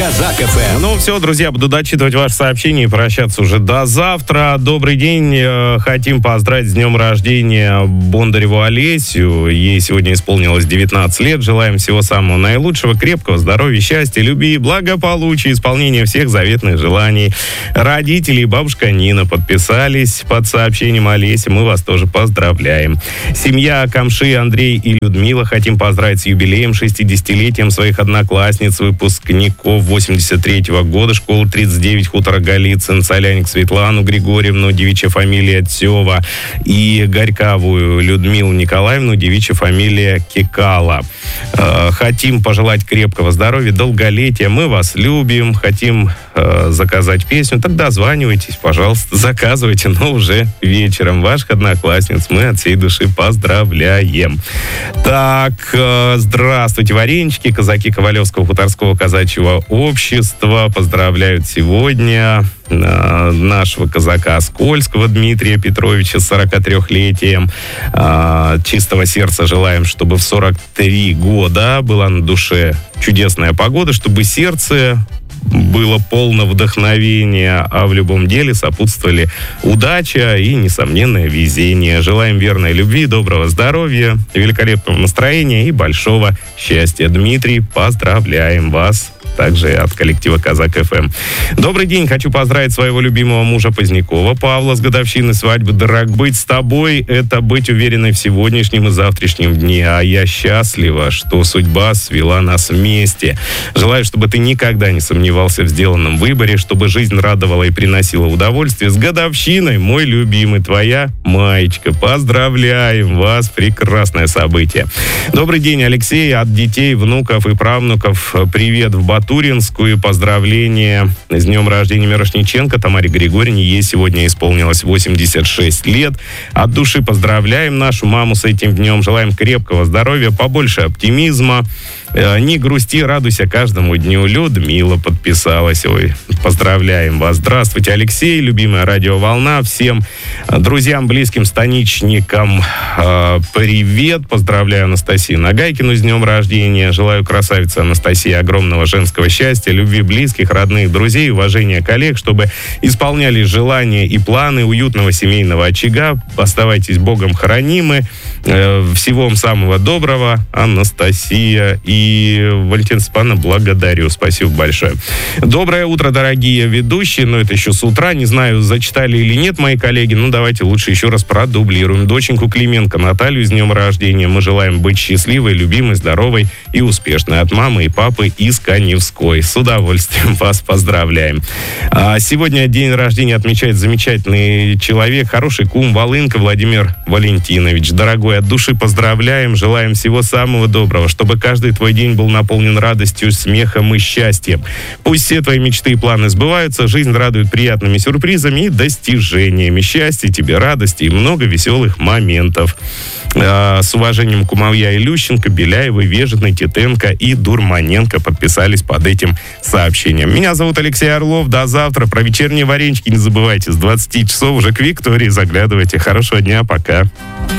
Казак ФМ. Ну все, друзья, буду дочитывать ваши сообщения и прощаться уже до завтра. Добрый день. Хотим поздравить с днем рождения Бондареву Олесю. Ей сегодня исполнилось 19 лет. Желаем всего самого наилучшего, крепкого здоровья, счастья, любви, благополучия, исполнения всех заветных желаний. Родители и бабушка Нина подписались под сообщением Олеси. Мы вас тоже поздравляем. Семья Камши, Андрей и Людмила хотим поздравить с юбилеем, 60-летием своих одноклассниц, выпускников 83-го года, школа 39, хутора Голицын, Соляник Светлану Григорьевну, девичья фамилия Тёва, и Горьковую Людмилу Николаевну, девичья фамилия Кикала. Хотим пожелать крепкого здоровья, долголетия. Мы вас любим. Хотим заказать песню. Тогда дозванивайтесь, пожалуйста, заказывайте, но уже вечером. Ваших одноклассниц мы от всей души поздравляем. Так, здравствуйте, варенички. Казаки Ковалевского хуторского казачьего общества поздравляют сегодня нашего казака Скольского Дмитрия Петровича с 43-летием. Чистого сердца желаем, чтобы в 43 года была на душе чудесная погода, чтобы сердце было полно вдохновения, а в любом деле сопутствовали удача и несомненное везение. Желаем верной любви, доброго здоровья, великолепного настроения и большого счастья. Дмитрий, поздравляем вас. Также от коллектива Казак ФМ. Добрый день, хочу поздравить своего любимого мужа Позднякова Павла с годовщиной свадьбы. Дорог, быть с тобой — это быть уверенной в сегодняшнем и завтрашнем дне. А я счастлива, что судьба свела нас вместе. Желаю, чтобы ты никогда не сомневался в сделанном выборе, чтобы жизнь радовала и приносила удовольствие. С годовщиной, мой любимый, твоя Маечка. Поздравляем вас, прекрасное событие. Добрый день, Алексей, от детей, внуков и правнуков. Привет в Батуринскую. Поздравления с днем рождения Мирошниченко Тамаре Григорьевне. Ей сегодня исполнилось 86 лет. От души поздравляем нашу маму с этим днем. Желаем крепкого здоровья, побольше оптимизма. Не грусти, радуйся каждому дню. Людмила подписалась. Ой, поздравляем вас. Здравствуйте, Алексей, любимая радиоволна. Всем друзьям, близким, станичникам привет. Поздравляю Анастасию Нагайкину с днем рождения. Желаю красавице Анастасии огромного женского счастья, любви близких, родных, друзей, уважения коллег, чтобы исполнялись желания и планы уютного семейного очага. Оставайтесь Богом хранимы. Всего вам самого доброго, Анастасия. И Валентина Степановна, благодарю. Спасибо большое. Доброе утро, дорогие ведущие. Но это еще с утра. Не знаю, зачитали или нет мои коллеги. Ну, давайте лучше еще раз продублируем. Доченьку Клименко Наталью с днем рождения. Мы желаем быть счастливой, любимой, здоровой и успешной. От мамы и папы из Каневской. С удовольствием вас поздравляем. Сегодня день рождения отмечает замечательный человек, хороший кум, Волынка Владимир Валентинович. Дорогой, от души поздравляем. Желаем всего самого доброго, чтобы каждый твой день был наполнен радостью, смехом и счастьем. Пусть все твои мечты и планы сбываются, жизнь радует приятными сюрпризами и достижениями. Счастья тебе, радости и много веселых моментов. С уважением, Кумовья, Илющенко, Беляева, Вежиной, Титенко и Дурманенко подписались под этим сообщением. Меня зовут Алексей Орлов. До завтра. Про вечерние варенички не забывайте. С 20 часов уже к Виктории заглядывайте. Хорошего дня. Пока.